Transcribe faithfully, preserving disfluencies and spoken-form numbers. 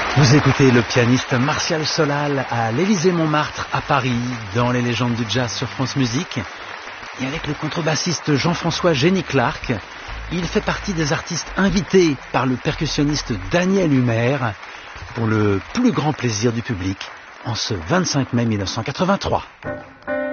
Vous écoutez le pianiste Martial Solal à l'Élysée-Montmartre à Paris, dans les légendes du jazz sur France Musique. Et avec le contrebassiste Jean-François Génie-Clark, il fait partie des artistes invités par le percussionniste Daniel Humer pour le plus grand plaisir du public en ce vingt-cinq mai mille neuf cent quatre-vingt-trois.